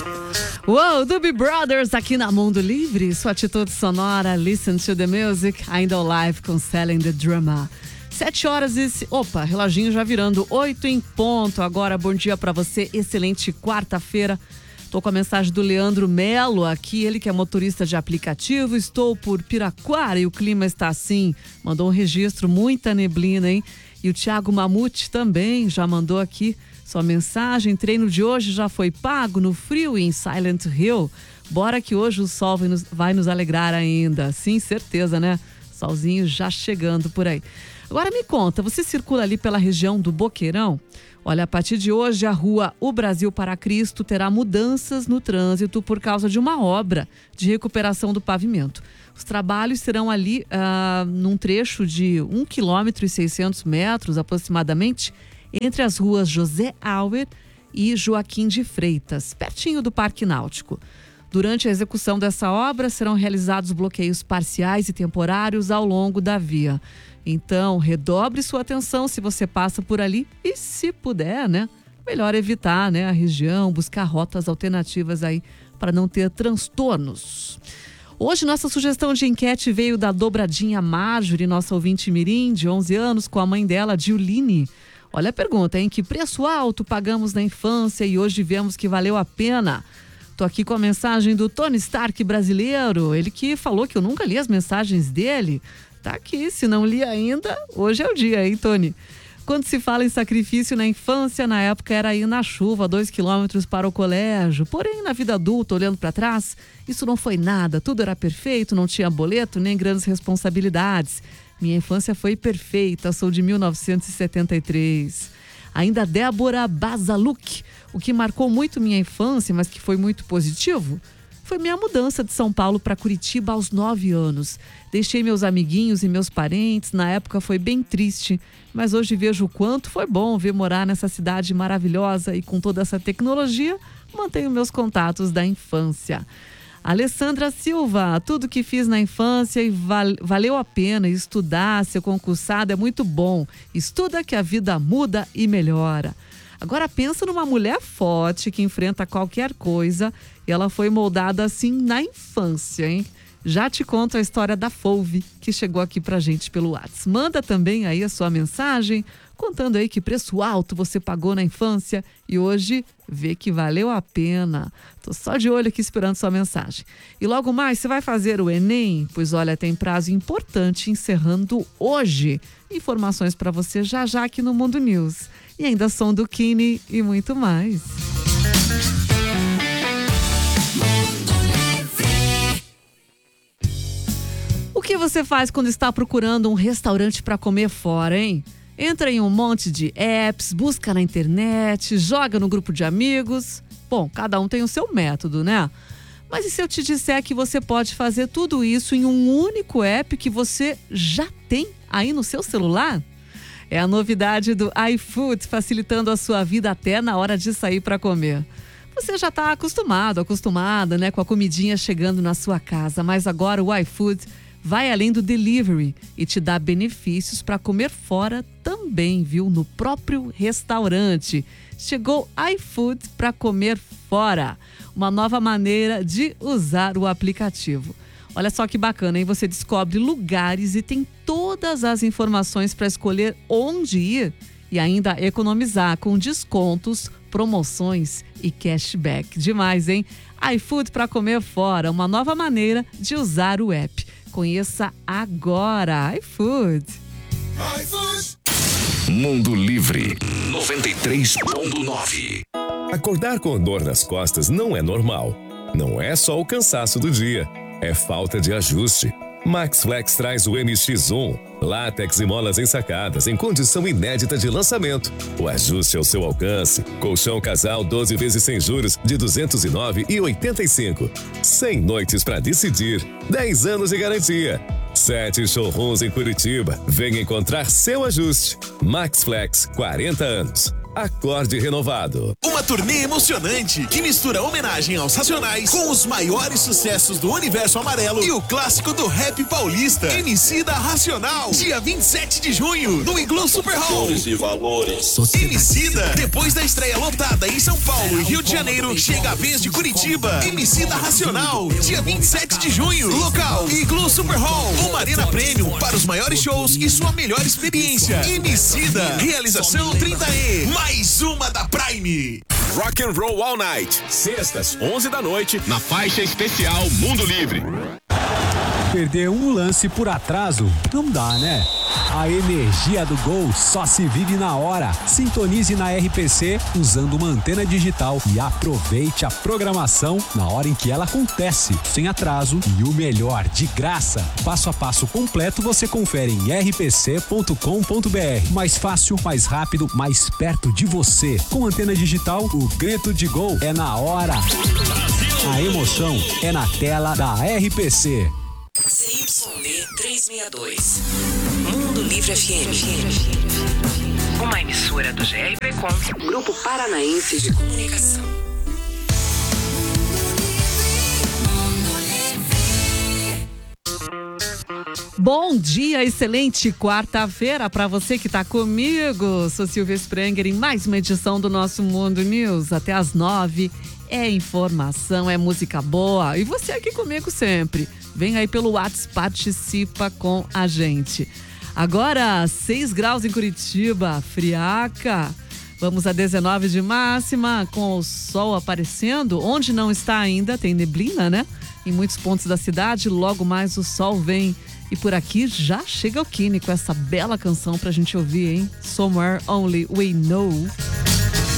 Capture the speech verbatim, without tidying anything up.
Uou, Doobie Brothers aqui na Mundo Livre, sua atitude sonora, listen to the music, ainda ao live com Selling the Drama. Sete horas e... Opa, reloginho já virando oito em ponto. Agora, bom dia pra você, excelente quarta-feira. Tô com a mensagem do Leandro Melo aqui, ele que é motorista de aplicativo. Estou por Piraquara e o clima está assim. Mandou um registro, muita neblina, hein? E o Thiago Mamute também já mandou aqui sua mensagem. Treino de hoje já foi pago no frio em Silent Hill. Bora que hoje o sol vai nos, vai nos alegrar ainda. Sim, certeza, né? Solzinho já chegando por aí. Agora me conta, você circula ali pela região do Boqueirão? Olha, a partir de hoje a rua O Brasil para Cristo terá mudanças no trânsito por causa de uma obra de recuperação do pavimento. Os trabalhos serão ali ah, num trecho de um quilômetro e seiscentos metros aproximadamente, entre as ruas José Auer e Joaquim de Freitas, pertinho do Parque Náutico. Durante a execução dessa obra, serão realizados bloqueios parciais e temporários ao longo da via. Então, redobre sua atenção se você passa por ali e, se puder, né, melhor evitar, né, a região, buscar rotas alternativas aí para não ter transtornos. Hoje, nossa sugestão de enquete veio da dobradinha Marjorie, nossa ouvinte mirim, de onze anos, com a mãe dela, Dioline. Olha a pergunta, hein? Que preço alto pagamos na infância e hoje vemos que valeu a pena? Tô aqui com a mensagem do Tony Stark brasileiro, ele que falou que eu nunca li as mensagens dele. Tá aqui, se não li ainda, hoje é o dia, hein, Tony? Quando se fala em sacrifício na infância, na época era ir na chuva, dois quilômetros para o colégio. Porém, na vida adulta, olhando para trás, isso não foi nada, tudo era perfeito, não tinha boleto nem grandes responsabilidades. Minha infância foi perfeita, sou de mil novecentos e setenta e três. Ainda Débora Bazaluk, o que marcou muito minha infância, mas que foi muito positivo, foi minha mudança de São Paulo para Curitiba aos nove anos. Deixei meus amiguinhos e meus parentes, na época foi bem triste, mas hoje vejo o quanto foi bom ver morar nessa cidade maravilhosa e com toda essa tecnologia, mantenho meus contatos da infância. Alessandra Silva, tudo que fiz na infância e val- valeu a pena estudar, ser concursada é muito bom. Estuda que a vida muda e melhora. Agora pensa numa mulher forte que enfrenta qualquer coisa e ela foi moldada assim na infância, hein? Já te conto a história da Folve, que chegou aqui pra gente pelo WhatsApp. Manda também aí a sua mensagem, contando aí que preço alto você pagou na infância e hoje vê que valeu a pena. Tô só de olho aqui esperando sua mensagem. E logo mais, você vai fazer o Enem? Pois olha, tem prazo importante encerrando hoje. Informações para você já já aqui no Mundo News. E ainda som do Kini e muito mais. O que você faz quando está procurando um restaurante para comer fora, hein? Entra em um monte de apps, busca na internet, joga no grupo de amigos. Bom, cada um tem o seu método, né? Mas e se eu te disser que você pode fazer tudo isso em um único app que você já tem aí no seu celular? É a novidade do iFood, facilitando a sua vida até na hora de sair para comer. Você já está acostumado, acostumada, né, com a comidinha chegando na sua casa, mas agora o iFood vai além do delivery e te dá benefícios para comer fora também, viu? No próprio restaurante. Chegou iFood para comer fora. Uma nova maneira de usar o aplicativo. Olha só que bacana, hein? Você descobre lugares e tem todas as informações para escolher onde ir e ainda economizar com descontos, promoções e cashback. Demais, hein? iFood para comer fora, uma nova maneira de usar o app. Conheça agora, iFood. iFood. Mundo Livre noventa e três ponto nove. Acordar com dor nas costas não é normal. Não é só o cansaço do dia, é falta de ajuste. MaxFlex traz o M X um, látex e molas ensacadas em condição inédita de lançamento. O ajuste ao seu alcance. Colchão casal doze vezes sem juros de duzentos e nove reais e oitenta e cinco centavos. cem noites para decidir. dez anos de garantia. Sete showrooms em Curitiba. Venha encontrar seu ajuste. MaxFlex, quarenta anos. Acorde renovado. Uma turnê emocionante que mistura homenagem aos Racionais com os maiores sucessos do universo amarelo e o clássico do rap paulista. Emicida Racional, dia vinte e sete de junho, no Iglu Super Hall. E valores. Emicida, depois da estreia lotada em São Paulo e Rio de Janeiro, chega a vez de Curitiba. Emicida Racional, dia vinte e sete de junho, local Iglu Super Hall, uma arena premium para os maiores shows e sua melhor experiência. Emicida, realização trinta E, mais uma da Prime. Rock and Roll All Night, sextas, onze da noite, na faixa especial Mundo Livre. Perder um lance por atraso não dá, né? A energia do gol só se vive na hora. Sintonize na R P C usando uma antena digital e aproveite a programação na hora em que ela acontece, sem atraso e o melhor, de graça. Passo a passo completo você confere em r p c ponto com ponto b r. Mais fácil, mais rápido, mais perto de você. Com antena digital, o grito de gol é na hora. A emoção é na tela da R P C. C Y D trezentos e sessenta e dois. Mundo Livre F M. Uma emissora do G R Precon, Grupo Paranaense de Comunicação. Bom dia, excelente quarta-feira para você que está comigo. Sou Silvia Sprenger em mais uma edição do nosso Mundo News. Até às nove é informação, é música boa. E você aqui comigo sempre. Vem aí pelo WhatsApp, participa com a gente. Agora, seis graus em Curitiba, friaca. Vamos a dezenove de máxima, com o sol aparecendo. Onde não está ainda, tem neblina, né? Em muitos pontos da cidade, logo mais o sol vem. E por aqui já chega o Kini com essa bela canção pra gente ouvir, hein? Somewhere Only We Know.